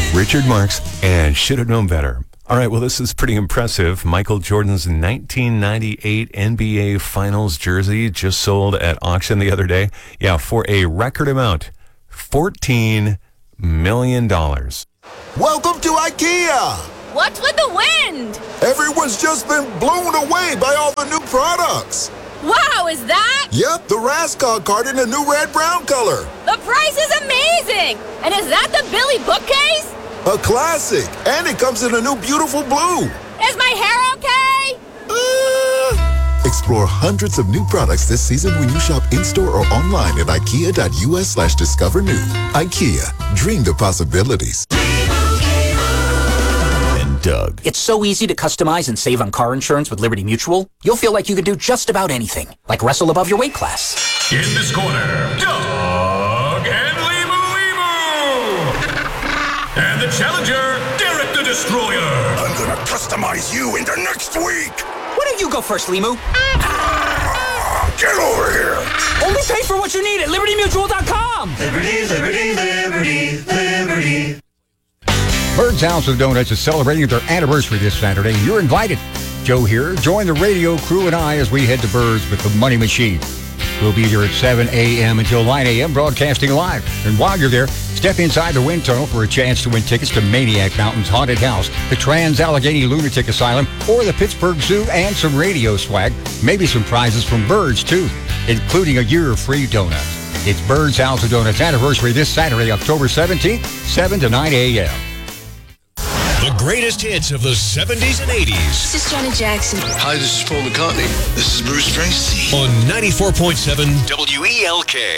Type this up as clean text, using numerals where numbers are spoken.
Richard Marx and Should Have Known Better. All right, well, this is pretty impressive. Michael Jordan's 1998 NBA Finals jersey just sold at auction the other day. Yeah, for a record amount, $14 million. Welcome to IKEA! What's with the wind? Everyone's just been blown away by all the new products. Wow, is that? Yep, the Raskog card in a new red-brown color. The price is amazing! And is that the Billy bookcase? A classic, and it comes in a new beautiful blue. Is my hair okay? Explore hundreds of new products this season when you shop in-store or online at ikea.us/discover new. IKEA, dream the possibilities. And Doug. It's so easy to customize and save on car insurance with Liberty Mutual. You'll feel like you can do just about anything, like wrestle above your weight class. In this corner, Doug and and the challenger, Derek the Destroyer. I'm gonna customize you into next week. Why don't you go first, Limu? Get over here. Only pay for what you need at LibertyMutual.com. Liberty, liberty, liberty, liberty. Bird's House of Donuts is celebrating their anniversary this Saturday. You're invited. Joe here. Join the radio crew and I as we head to Bird's with the Money Machine. We'll be here at 7 a.m. until 9 a.m. broadcasting live. And while you're there, step inside the wind tunnel for a chance to win tickets to Maniac Mountain's Haunted House, the Trans-Allegheny Lunatic Asylum, or the Pittsburgh Zoo, and some radio swag. Maybe some prizes from Birds, too, including a year of free donuts. It's Bird's House of Donuts anniversary this Saturday, October 17th, 7 to 9 a.m. The greatest hits of the 70s and 80s. This is Janet Jackson. Hi, this is Paul McCartney. This is Bruce Springsteen. On 94.7 WELK.